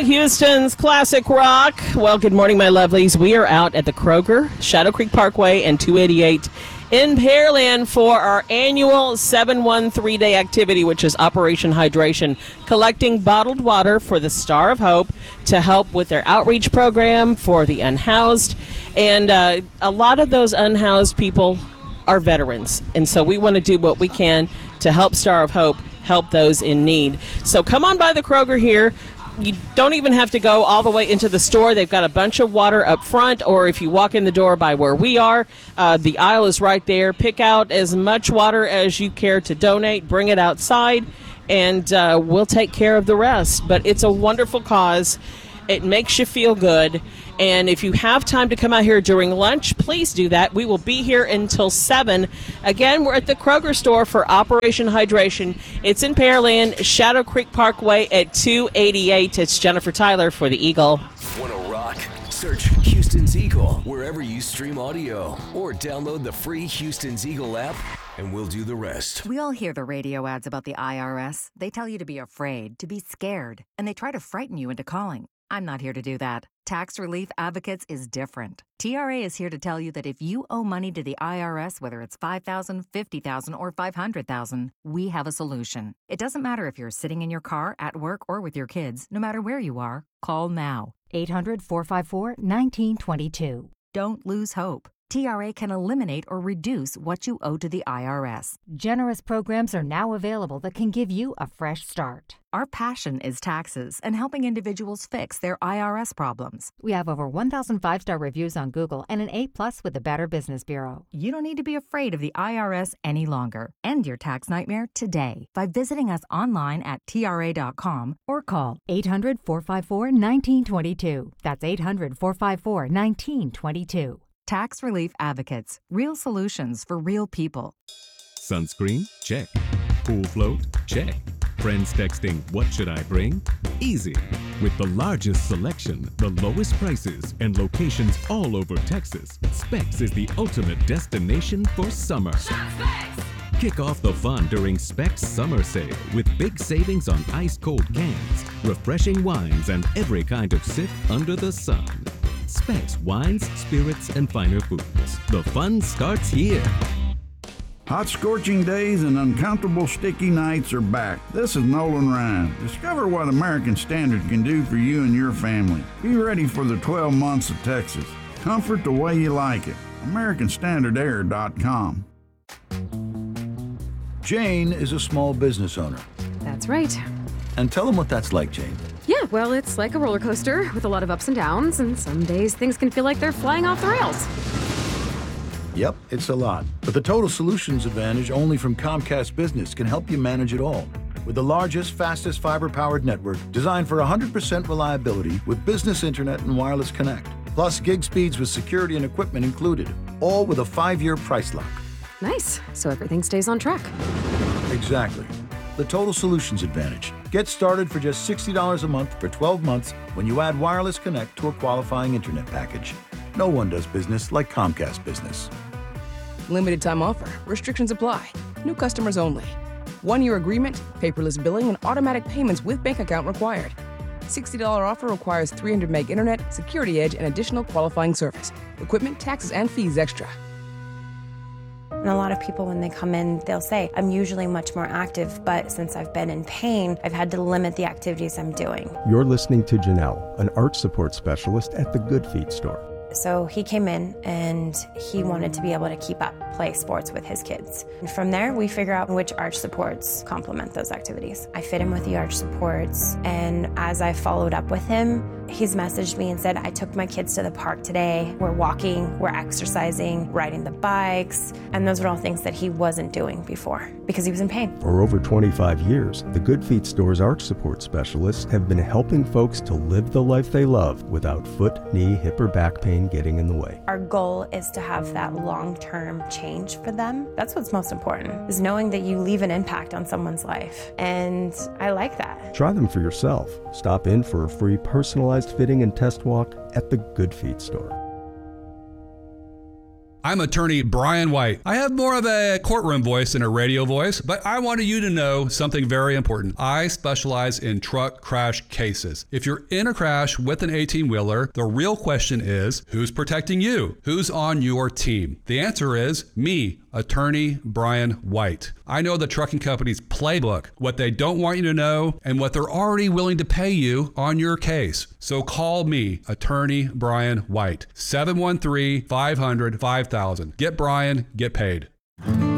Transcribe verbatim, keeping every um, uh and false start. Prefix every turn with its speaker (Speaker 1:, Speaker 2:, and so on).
Speaker 1: Houston's classic rock. Well, good morning, my lovelies. We are out at the Kroger, Shadow Creek Parkway, and two eighty-eight in Pearland for our annual seven one three day activity, which is Operation Hydration, collecting bottled water for the Star of Hope to help with their outreach program for the unhoused. And uh, a lot of those unhoused people are veterans, and so we want to do what we can to help Star of Hope help those in need. So come on by the Kroger here. You don't even have to go all the way into the store. They've got a bunch of water up front, or if you walk in the door by where we are, uh, the aisle is right there. Pick out as much water as you care to donate, bring it outside, and uh, we'll take care of the rest. But it's a wonderful cause. It makes you feel good. And if you have time to come out here during lunch, please do that. We will be here until seven. Again, we're at the Kroger store for Operation Hydration. It's in Pearland, Shadow Creek Parkway at two eighty-eight. It's Jennifer Tyler for the Eagle.
Speaker 2: Wanna rock? Search Houston's Eagle wherever you stream audio or download the free Houston's Eagle app, and we'll do the rest.
Speaker 3: We all hear the radio ads about the I R S. They tell you to be afraid, to be scared, and they try to frighten you into calling. I'm not here to do that. Tax Relief Advocates is different. T R A is here to tell you that if you owe money to the I R S, whether it's five thousand dollars, fifty thousand dollars, or five hundred thousand dollars, we have a solution. It doesn't matter if you're sitting in your car, at work, or with your kids. No matter where you are, call now. eight hundred, four five four, one nine two two. Don't lose hope. T R A can eliminate or reduce what you owe to the I R S.
Speaker 4: Generous programs are now available that can give you a fresh start.
Speaker 3: Our passion is taxes and helping individuals fix their I R S problems.
Speaker 4: We have over one thousand five-star reviews on Google and an A plus with the Better Business Bureau.
Speaker 3: You don't need to be afraid of the I R S any longer. End your tax nightmare today by visiting us online at T R A dot com
Speaker 4: or call eight hundred, four five four, one nine two two. That's eight hundred, four five four, one nine two two.
Speaker 3: Tax Relief Advocates. Real solutions for real people.
Speaker 5: Sunscreen? Check. Pool float? Check. Friends texting, what should I bring? Easy. With the largest selection, the lowest prices, and locations all over Texas, Specs is the ultimate destination for summer.
Speaker 6: Shop Specs!
Speaker 5: Kick off the fun during Specs Summer Sale with big savings on ice-cold cans, refreshing wines, and every kind of sip under the sun. Specs wines, spirits, and finer foods. The fun starts here.
Speaker 7: Hot scorching days and uncomfortable sticky nights are back. This is Nolan Ryan. Discover what American Standard can do for you and your family. Be ready for the twelve months of Texas. Comfort the way you like it. American Standard Air dot com.
Speaker 8: Jane is a small business owner.
Speaker 9: That's right.
Speaker 8: And tell them what that's like, Jane.
Speaker 9: Yeah, well, it's like a roller coaster with a lot of ups and downs, and some days things can feel like they're flying off the rails.
Speaker 8: Yep, it's a lot. But the Total Solutions Advantage only from Comcast Business can help you manage it all. With the largest, fastest fiber-powered network designed for one hundred percent reliability with business internet and wireless connect. Plus gig speeds with security and equipment included. All with a five-year price lock.
Speaker 9: Nice. So everything stays on track.
Speaker 8: Exactly. The Total Solutions Advantage. Get started for just sixty dollars a month for twelve months when you add Wireless Connect to a qualifying internet package. No one does business like Comcast Business.
Speaker 10: Limited time offer. Restrictions apply. New customers only. One-year agreement, paperless billing, and automatic payments with bank account required. sixty dollars offer requires three hundred meg internet, security edge, and additional qualifying service. Equipment, taxes, and fees extra.
Speaker 11: And a lot of people, when they come in, they'll say, I'm usually much more active, but since I've been in pain, I've had to limit the activities I'm doing.
Speaker 12: You're listening to Janelle, an arch support specialist at the Good Feet store.
Speaker 11: So he came in and he wanted to be able to keep up, play sports with his kids. And from there, we figure out which arch supports complement those activities. I fit him with the arch supports, and as I followed up with him, he's messaged me and said, I took my kids to the park today. We're walking, we're exercising, riding the bikes, and those are all things that he wasn't doing before because he was in pain.
Speaker 12: For over twenty-five years, the Good Feet store's arch support specialists have been helping folks to live the life they love without foot, knee, hip, or back pain getting in the way.
Speaker 11: Our goal is to have that long-term change for them. That's what's most important, is knowing that you leave an impact on someone's life. And I like that.
Speaker 12: Try them for yourself. Stop in for a free personalized fitting and test walk at the Good Feet store.
Speaker 6: I'm attorney Brian White. I have more of a courtroom voice than a radio voice, but I wanted you to know something very important. I specialize in truck crash cases. If you're in a crash with an eighteen-wheeler, the real question is, who's protecting you? Who's on your team? The answer is me, attorney Brian White. I know the trucking company's playbook, what they don't want you to know, and what they're already willing to pay you on your case. So call me, attorney Brian White, seven one three, five hundred, five thousand. Get Brian, get paid.